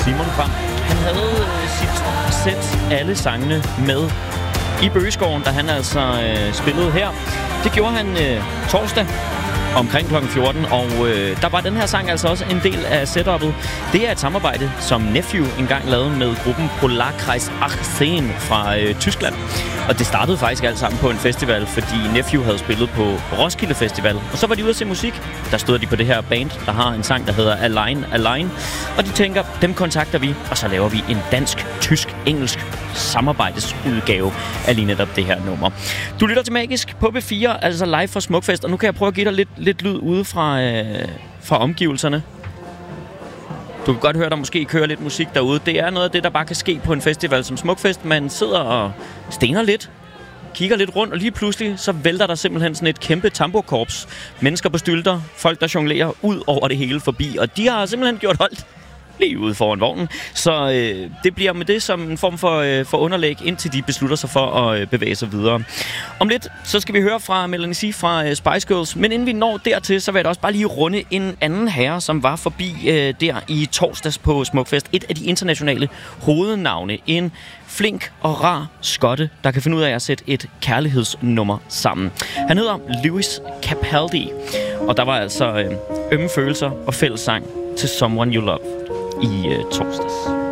Simon fra. Han havde sit sæt alle sangene med i Bøgeskoven, da han altså spillede her. Det gjorde han torsdag omkring kl. 14, og der var den her sang altså også en del af setup'et. Det er et samarbejde, som Nephew engang lavede med gruppen Polarkreis 18 fra Tyskland. Og det startede faktisk alt sammen på en festival, fordi Nephew havde spillet på Roskilde Festival. Og så var de ude at se musik. Der stod de på det her band, der har en sang, der hedder Align. Og de tænker, dem kontakter vi, og så laver vi en dansk, tysk, engelsk samarbejdsudgave af lige netop det her nummer. Du lytter til Magisk på B4, altså live fra Smukfest, og nu kan jeg prøve at give dig lidt lyd ude fra omgivelserne. Du kan godt høre, der måske kører lidt musik derude. Det er noget af det, der bare kan ske på en festival som Smukfest. Man sidder og stener lidt, kigger lidt rundt, og lige pludselig så vælter der simpelthen sådan et kæmpe tambourkorps. Mennesker på stylter, folk der jonglerer ud over det hele forbi, og de har simpelthen gjort holdt lige ude foran vognen. Så det bliver med det som en form for underlæg, indtil de beslutter sig for at bevæge sig videre. Om lidt, så skal vi høre fra Melanie C. fra Spice Girls. Men inden vi når dertil, så vil jeg da også bare lige runde en anden herre, som var forbi der i torsdags på Smukfest. Et af de internationale hovednavne. En flink og rar skotte, der kan finde ud af at sætte et kærlighedsnummer sammen. Han hedder Lewis Capaldi. Og der var altså ømme følelser og fællessang til Someone You Love i torsdags.